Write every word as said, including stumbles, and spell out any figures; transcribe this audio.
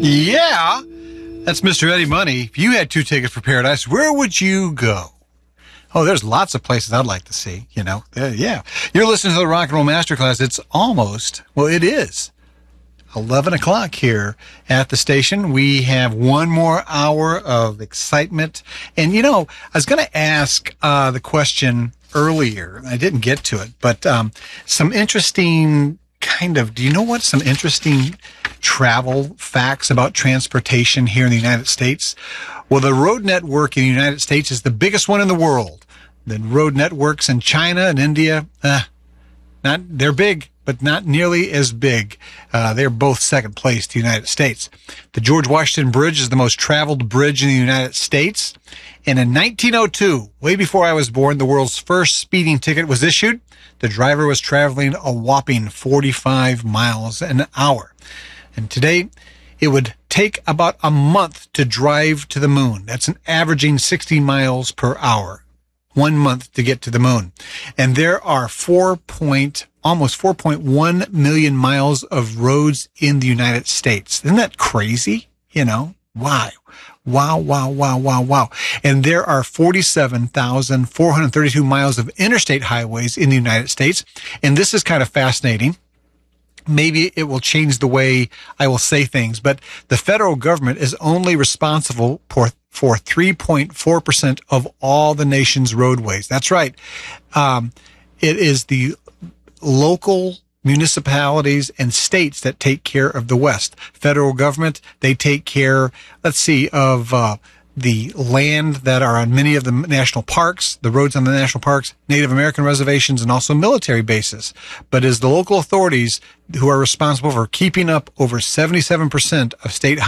Yeah, that's Mister Eddie Money. If you had two tickets for Paradise, where would you go? Oh, there's lots of places I'd like to see, you know. Uh, yeah. You're listening to the Rock and Roll Masterclass. It's almost, well, it is eleven o'clock here at the station. We have one more hour of excitement. And, you know, I was going to ask uh, the question earlier. I didn't get to it, but um, some interesting kind of, do you know what some interesting travel facts about transportation here in the United States? Well, the road network in the United States is the biggest one in the world. The road networks in China and India, uh, not they're big, but not nearly as big. Uh, they're both second place to the United States. The George Washington Bridge is the most traveled bridge in the United States. And in nineteen oh two, way before I was born, the world's first speeding ticket was issued. The driver was traveling a whopping forty-five miles an hour. And today, it would take about a month to drive to the moon. That's an averaging sixty miles per hour. One month to get to the moon. And there are four point, almost four point one million miles of roads in the United States. Isn't that crazy? You know, wow. Wow, wow, wow, wow, wow. And there are forty-seven thousand four hundred thirty-two miles of interstate highways in the United States. And this is kind of fascinating. Maybe it will change the way I will say things, but the federal government is only responsible for, for three point four percent of all the nation's roadways. That's right. Um, it is the local municipalities and states that take care of the West. Federal government, they take care, let's see, of uh, the land that are on many of the national parks, the roads on the national parks, Native American reservations, and also military bases. But it is the local authorities who are responsible for keeping up over seventy-seven percent of state